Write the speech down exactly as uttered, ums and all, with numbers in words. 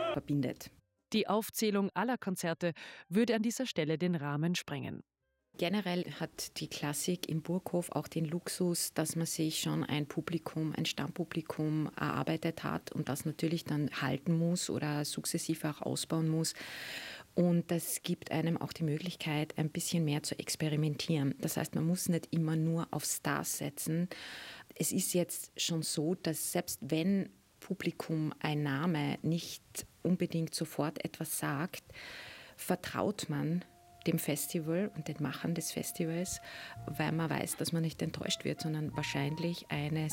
verbindet. Die Aufzählung aller Konzerte würde an dieser Stelle den Rahmen sprengen. Generell hat die Klassik im Burghof auch den Luxus, dass man sich schon ein Publikum, ein Stammpublikum erarbeitet hat und das natürlich dann halten muss oder sukzessive auch ausbauen muss. Und das gibt einem auch die Möglichkeit, ein bisschen mehr zu experimentieren. Das heißt, man muss nicht immer nur auf Stars setzen. Es ist jetzt schon so, dass selbst wenn Publikum ein Name nicht unbedingt sofort etwas sagt, vertraut man dem Festival und den Machern des Festivals, weil man weiß, dass man nicht enttäuscht wird, sondern wahrscheinlich eine